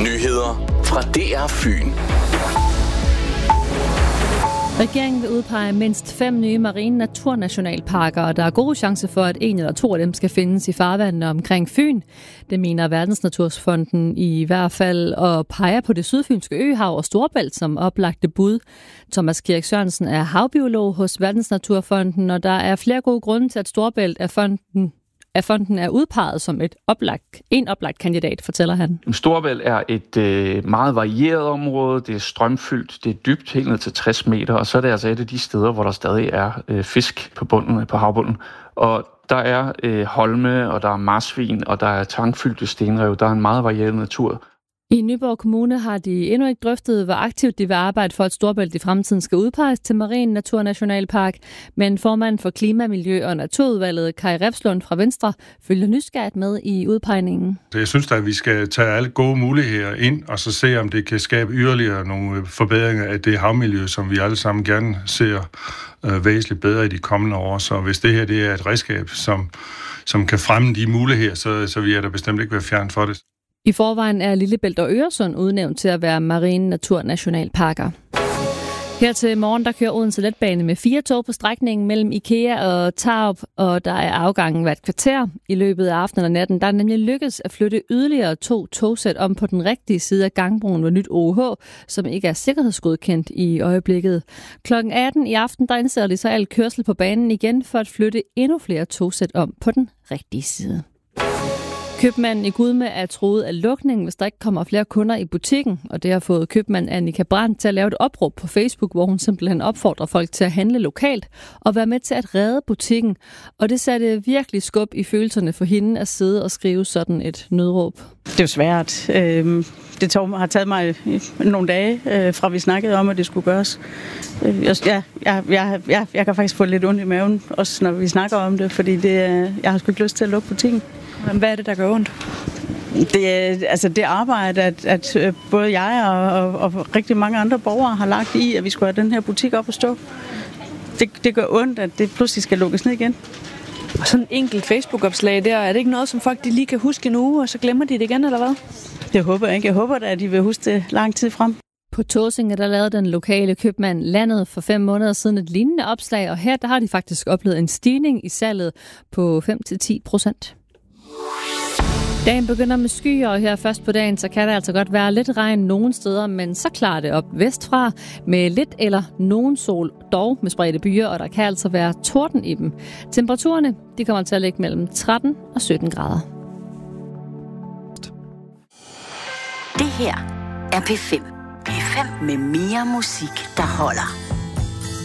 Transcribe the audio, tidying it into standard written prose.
Nyheder fra DR Fyn. Regeringen vil udpege mindst 5 nye marine naturnationalparker, og der er gode chancer for, at 1 eller 2 af dem skal findes i farvandene omkring Fyn. Det mener Verdensnaturfonden i hvert fald, og peger på det sydfynske øhav og Storebælt som oplagte bud. Thomas Kirk Sørensen er havbiolog hos Verdensnaturfonden, og der er flere gode grunde til, at Storebælt af fonden er udpeget som en oplagt kandidat, fortæller han. Storebælt er et meget varieret område. Det er strømfyldt, det er dybt, helt ned til 60 meter, og så er det altså et af de steder, hvor der stadig er fisk på havbunden. Og der er holme, og der er marsvin, og der er tangfyldte stenrev. Der er en meget varieret natur. I Nyborg Kommune har de endnu ikke drøftet, hvor aktivt de vil arbejde for, at Storebælt i fremtiden skal udpeges til Marin Naturnationalpark. Men formanden for Klima, Miljø og Naturudvalget, Kai Refslund fra Venstre, følger nysgerrigt med i udpegningen. Jeg synes at vi skal tage alle gode muligheder ind, og så se, om det kan skabe yderligere nogle forbedringer af det havmiljø, som vi alle sammen gerne ser væsentligt bedre i de kommende år. Så hvis det her det er et redskab, som kan fremme de muligheder, så vil jeg da bestemt ikke være fjern for det. I forvejen er Lillebælt og Øresund udnævnt til at være marine naturnationalparker. Her til morgen, der kører Odense Letbane med 4 tog på strækningen mellem IKEA og Tarup, og der er afgangen hvert kvarter. I løbet af aftenen og natten, der er nemlig lykkedes at flytte yderligere 2 togsæt om på den rigtige side af gangbroen ved Nyt OH, som ikke er sikkerhedsgodkendt i øjeblikket. Klokken 18 i aften, der indsætter de så al kørsel på banen igen for at flytte endnu flere togsæt om på den rigtige side. Købmanden i Gudme er truet af lukning, hvis der ikke kommer flere kunder i butikken, og det har fået købmand Annika Brandt til at lave et opråb på Facebook, hvor hun simpelthen opfordrer folk til at handle lokalt og være med til at redde butikken. Og det satte virkelig skub i følelserne for hende at sidde og skrive sådan et nødråb. Det er jo svært. Det har taget mig nogle dage, fra vi snakkede om, at det skulle gøres. Jeg kan faktisk få lidt ondt i maven, også når vi snakker om det, fordi jeg har sgu ikke lyst til at lukke butikken. Hvad er det, der gør ondt? Det arbejde, at både jeg og rigtig mange andre borgere har lagt i, at vi skulle have den her butik op at stå. Det gør ondt, at det pludselig skal lukkes ned igen. Og sådan en enkelt Facebook-opslag der, er det ikke noget, som folk de lige kan huske nu, og så glemmer de det igen, eller hvad? Det håber jeg ikke. Jeg håber da, at de vil huske det lang tid frem. På Tåsinge, der lavede den lokale købmand landet for 5 måneder siden et lignende opslag, og her der har de faktisk oplevet en stigning i salget på 5-10%. Dagen begynder med skyer, og her først på dagen, så kan der altså godt være lidt regn nogle steder, men så klarer det op vestfra med lidt eller nogen sol, dog med spredte byer, og der kan altså være torden i dem. Temperaturerne, de kommer til at ligge mellem 13 og 17 grader. Det her er P5. P5 med mere musik, der holder.